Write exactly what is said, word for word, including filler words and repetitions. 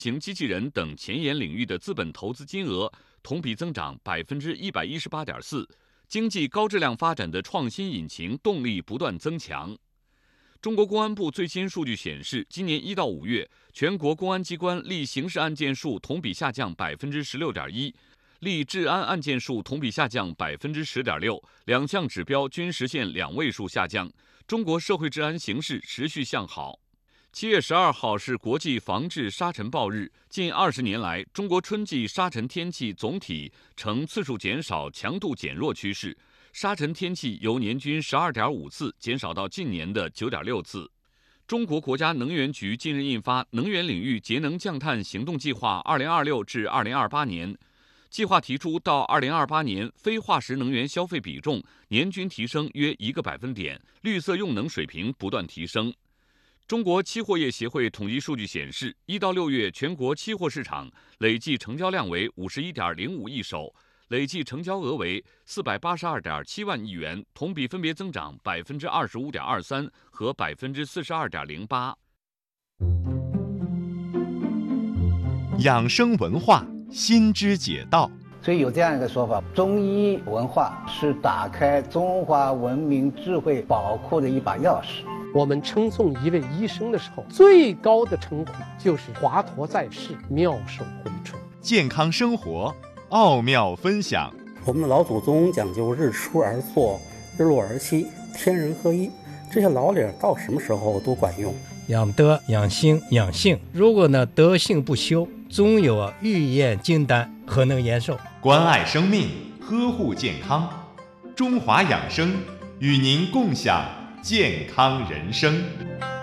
型机器人等前沿领域的资本投资金额同比增长百分之一百一十八点四，经济高质量发展的创新引擎动力不断增强。中国公安部最新数据显示，今年一到五月，全国公安机关立刑事案件数同比下降百分之十六点一，立治安案件数同比下降百分之十点六，两项指标均实现两位数下降。中国社会治安形势持续向好。七月十二号是国际防治沙尘暴日。近二十年来，中国春季沙尘天气总体呈次数减少、强度减弱趋势，沙尘天气由年均十二点五次减少到近年的九点六次。中国国家能源局近日印发《能源领域节能降碳行动计划（二零二六至二零二八年）》，计划提出到二零二八年，非化石能源消费比重年均提升约一个百分点，绿色用能水平不断提升。中国期货业协会统计数据显示，一到六月全国期货市场累计成交量为五十一点零五亿手，累计成交额为四百八十二点七万亿元，同比分别增长百分之二十五点二三和百分之四十二点零八。 养生文化，心知解道。 所以有这样一个说法，中医文化是打开中华文明智慧宝库的一把钥匙。 我们称颂一位医生的时候，最高的称呼就是华佗在世，妙手回春。 健康生活，奥妙分享。 我们的老祖宗讲究日出而作，日落而息，天人合一，这些老理到什么时候都管用。 养德、养心、养性，如果呢德性不修，终有啊欲验金丹，何能延寿？ 关爱生命，呵护健康，中华养生与您共享健康人生。